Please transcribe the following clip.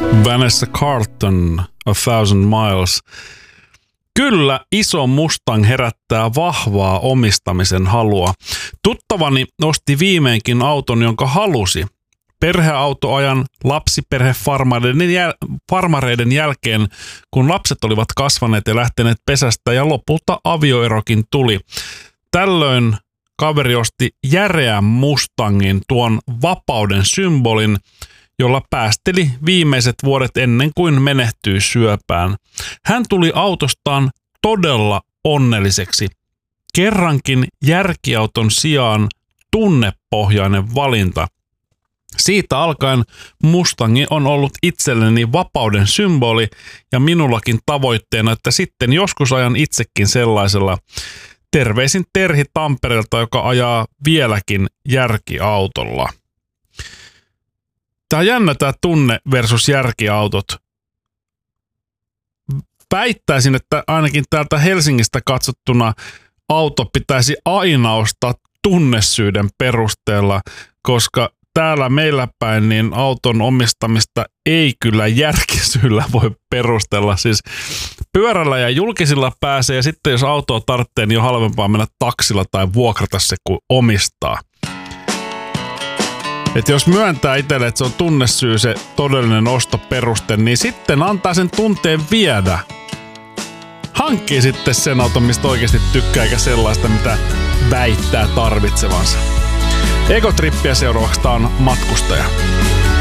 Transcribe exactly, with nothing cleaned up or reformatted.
Vanessa Carlton, A Thousand Miles. Kyllä, iso Mustang herättää vahvaa omistamisen halua. Tuttavani osti viimeinkin auton, jonka halusi. Perheautoajan lapsiperhefarmareiden jäl- farmareiden jälkeen, kun lapset olivat kasvaneet ja lähteneet pesästä ja lopulta avioerokin tuli. Tällöin kaveri osti järeän Mustangin, tuon vapauden symbolin, jolla päästeli viimeiset vuodet ennen kuin menehtyi syöpään. Hän tuli autostaan todella onnelliseksi. Kerrankin järkiauton sijaan tunnepohjainen valinta. Siitä alkaen Mustangi on ollut itselleni vapauden symboli ja minullakin tavoitteena, että sitten joskus ajan itsekin sellaisella. Terveisin Terhi Tampereelta, joka ajaa vieläkin järkiautolla. Tää on jännä tää tunne versus järkiautot. Väittäisin, että ainakin täältä Helsingistä katsottuna auto pitäisi aina ostaa tunnesyyden perusteella, koska täällä meillä päin niin auton omistamista ei kyllä järkisyllä voi perustella. Siis pyörällä ja julkisilla pääsee ja sitten jos autoa tarvitsee, niin on halvempaa mennä taksilla tai vuokrata se kuin omistaa. Et jos myöntää itselle, että se on tunnesyy se todellinen ostoperuste, niin sitten antaa sen tunteen viedä. Hankkii sitten sen auton, mistä oikeasti tykkää, eikä sellaista, mitä väittää tarvitsevansa. Ekotrippiä seuraavaksi, tää on Matkustaja.